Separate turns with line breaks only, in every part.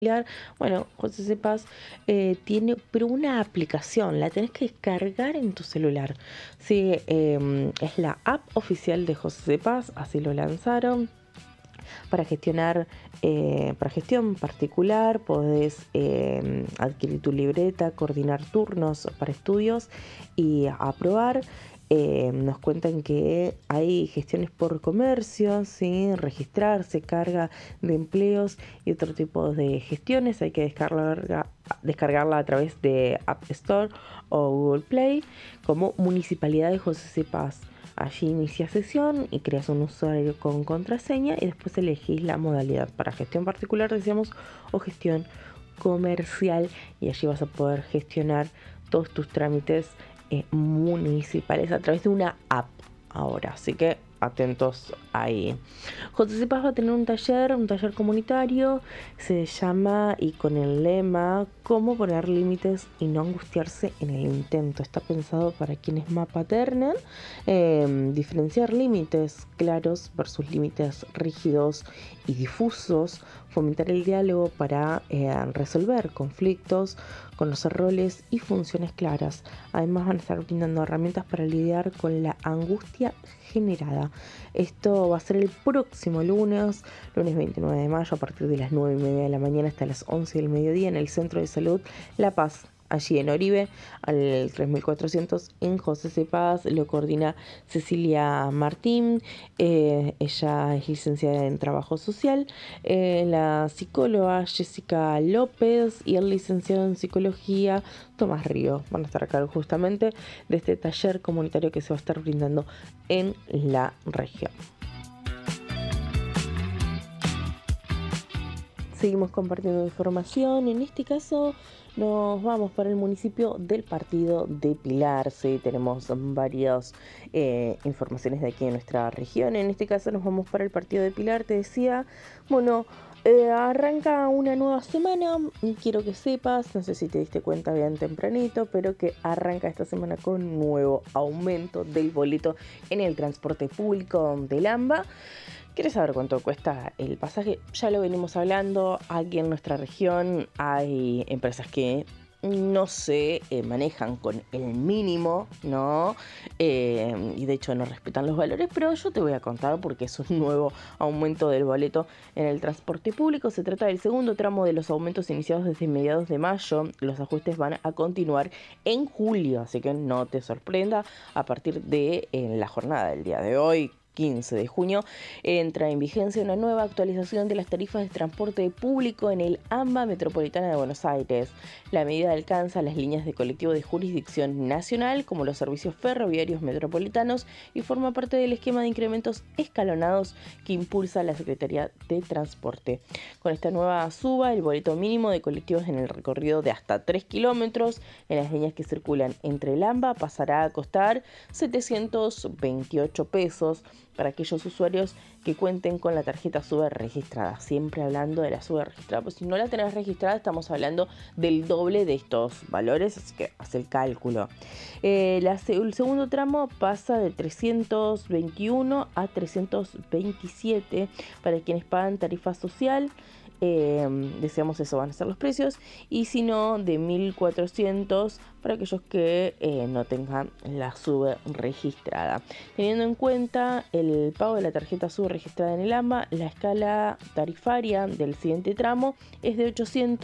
Bueno, José Cepaz tiene, pero una aplicación, la tenés que descargar en tu celular. Sí, es la app oficial de José Cepaz, así lo lanzaron. Para gestionar, para gestión particular, podés adquirir tu libreta, coordinar turnos para estudios y aprobar. Nos cuentan que hay gestiones por comercio, ¿sí? Registrarse, carga de empleos y otro tipo de gestiones. Hay que descargarla a través de App Store o Google Play como Municipalidad de José Cepaz. Allí inicias sesión y creas un usuario con contraseña y después elegís la modalidad para gestión particular, decíamos, o gestión comercial, y allí vas a poder gestionar todos tus trámites municipales a través de una app ahora, así que atentos ahí. José Cepaz va a tener un taller comunitario, se llama, y con el lema cómo poner límites y no angustiarse en el intento. Está pensado para quienes mapa ternen, diferenciar límites claros versus límites rígidos y difusos, fomentar el diálogo para resolver conflictos, conocer roles y funciones claras. Además van a estar brindando herramientas para lidiar con la angustia generada. Esto va a ser el próximo lunes 29 de mayo, a partir de las 9:30 de la mañana hasta las 11 del mediodía, en el Centro de Salud La Paz, allí en Oribe, al 3400 en José Cepaz. Lo coordina Cecilia Martín, ella es licenciada en Trabajo Social, la psicóloga Jessica López y el licenciado en Psicología Tomás Río. Van a estar a cargo justamente de este taller comunitario que se va a estar brindando en la región. Seguimos compartiendo información. En este caso nos vamos para el municipio del Partido de Pilar. Sí, tenemos varias informaciones de aquí en nuestra región. En este caso nos vamos para el Partido de Pilar. Te decía, bueno, arranca una nueva semana y quiero que sepas, no sé si te diste cuenta bien tempranito, pero que arranca esta semana con nuevo aumento del boleto en el transporte público del AMBA. ¿Quieres saber cuánto cuesta el pasaje? Ya lo venimos hablando. Aquí en nuestra región hay empresas que no se manejan con el mínimo, ¿no? Y de hecho no respetan los valores, pero yo te voy a contar porque es un nuevo aumento del boleto en el transporte público. Se trata del segundo tramo de los aumentos iniciados desde mediados de mayo. Los ajustes van a continuar en julio, así que no te sorprenda. A partir de la jornada del día de hoy, 15 de junio, entra en vigencia una nueva actualización de las tarifas de transporte público en el AMBA Metropolitana de Buenos Aires. La medida alcanza las líneas de colectivo de jurisdicción nacional, como los servicios ferroviarios metropolitanos, y forma parte del esquema de incrementos escalonados que impulsa la Secretaría de Transporte. Con esta nueva suba, el boleto mínimo de colectivos en el recorrido de hasta 3 kilómetros en las líneas que circulan entre el AMBA pasará a costar 728 pesos para aquellos usuarios que cuenten con la tarjeta SUBE registrada. Siempre hablando de la SUBE registrada, pues si no la tenés registrada estamos hablando del doble de estos valores, así que haz el cálculo. El segundo tramo pasa de 321 a 327 para quienes pagan tarifa social. Deseamos eso, van a ser los precios, y si no, de 1.400 para aquellos que no tengan la SUBE registrada. Teniendo en cuenta el pago de la tarjeta SUBE registrada en el AMBA, la escala tarifaria del siguiente tramo es de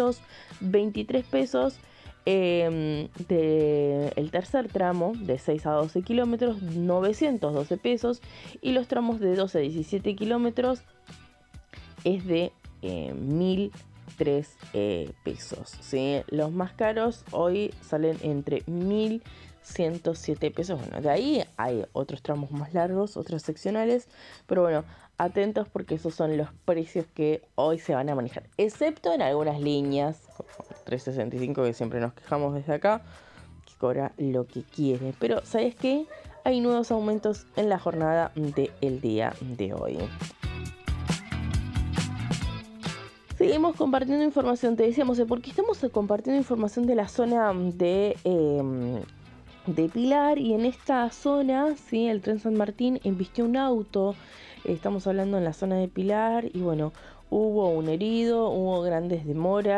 823 pesos. El tercer tramo de 6 a 12 kilómetros, 912 pesos, y los tramos de 12 a 17 kilómetros es de 1.003 pesos, ¿sí? Los más caros hoy salen entre 1.107 pesos. Bueno, de ahí hay otros tramos más largos, otros seccionales, pero bueno, atentos porque esos son los precios que hoy se van a manejar, excepto en algunas líneas, como 365, que siempre nos quejamos desde acá, que cobra lo que quiere. Pero ¿sabes qué? Hay nuevos aumentos en la jornada del día de hoy. Seguimos compartiendo información, te decíamos, porque estamos compartiendo información de la zona de Pilar, y en esta zona, ¿sí? El tren San Martín embistió un auto. Estamos hablando en la zona de Pilar, y bueno, hubo un herido, hubo grandes demoras.